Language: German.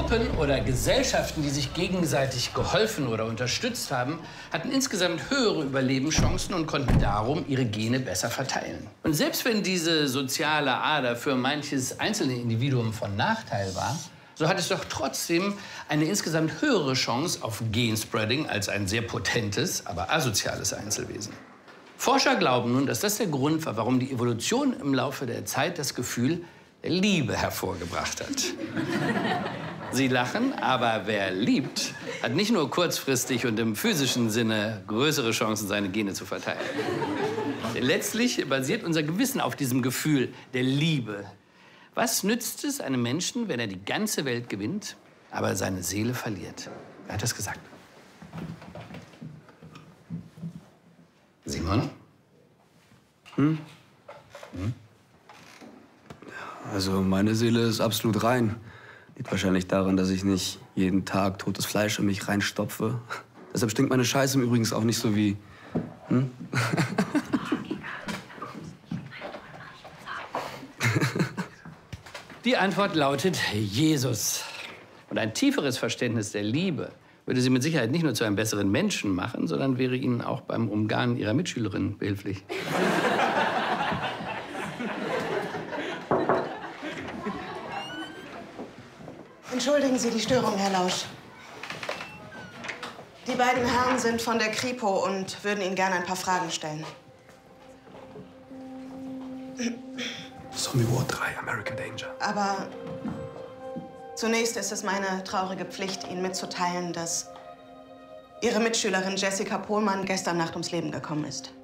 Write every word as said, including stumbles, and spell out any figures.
Gruppen oder Gesellschaften, die sich gegenseitig geholfen oder unterstützt haben, hatten insgesamt höhere Überlebenschancen und konnten darum ihre Gene besser verteilen. Und selbst wenn diese soziale Ader für manches einzelne Individuum von Nachteil war, so hat es doch trotzdem eine insgesamt höhere Chance auf Genspreading als ein sehr potentes, aber asoziales Einzelwesen. Forscher glauben nun, dass das der Grund war, warum die Evolution im Laufe der Zeit das Gefühl der Liebe hervorgebracht hat. Sie lachen, aber wer liebt, hat nicht nur kurzfristig und im physischen Sinne größere Chancen, seine Gene zu verteilen. Denn letztlich basiert unser Gewissen auf diesem Gefühl der Liebe. Was nützt es einem Menschen, wenn er die ganze Welt gewinnt, aber seine Seele verliert? Wer hat das gesagt? Simon? Hm? Hm? Also meine Seele ist absolut rein. Liegt wahrscheinlich daran, dass ich nicht jeden Tag totes Fleisch in mich reinstopfe. Deshalb stinkt meine Scheiße übrigens auch nicht so wie... Hm? Die Antwort lautet Jesus. Und ein tieferes Verständnis der Liebe würde sie mit Sicherheit nicht nur zu einem besseren Menschen machen, sondern wäre ihnen auch beim Umgarnen ihrer Mitschülerin behilflich. Entschuldigen Sie die Störung, Herr Lausch. Die beiden Herren sind von der Kripo und würden Ihnen gerne ein paar Fragen stellen. Zombie War drei, American Danger. Aber zunächst ist es meine traurige Pflicht, Ihnen mitzuteilen, dass Ihre Mitschülerin Jessica Pohlmann gestern Nacht ums Leben gekommen ist.